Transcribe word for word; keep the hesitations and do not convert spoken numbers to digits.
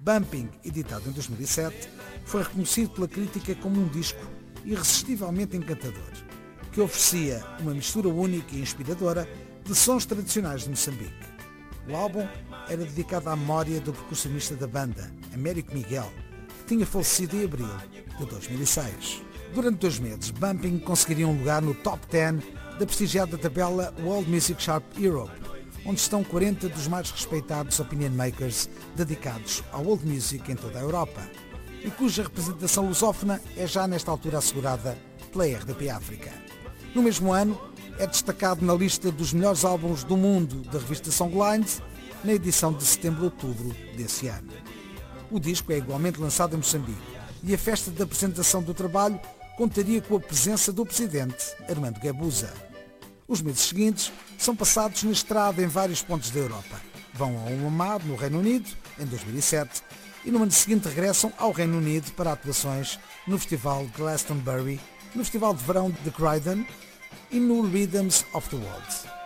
Bumping, editado em dois mil e sete, foi reconhecido pela crítica como um disco irresistivelmente encantador, que oferecia uma mistura única e inspiradora de sons tradicionais de Moçambique. O álbum era dedicado à memória do percussionista da banda, Américo Miguel, que tinha falecido em abril de dois mil e seis. Durante dois meses, Bumping conseguiria um lugar no top dez da prestigiada tabela World Music Chart Europe, onde estão quarenta dos mais respeitados opinion makers dedicados ao world music em toda a Europa, e cuja representação lusófona é já nesta altura assegurada pela R D P África. No mesmo ano, é destacado na lista dos melhores álbuns do mundo da revista Songlines, na edição de setembro-outubro desse ano. O disco é igualmente lançado em Moçambique e a festa de apresentação do trabalho contaria com a presença do presidente Armando Guebuza. Os meses seguintes são passados na estrada em vários pontos da Europa. Vão a Omaha, no Reino Unido, em dois mil e sete, e no ano seguinte regressam ao Reino Unido para atuações no Festival Glastonbury, no Festival de Verão de Croydon e no Rhythms of the World.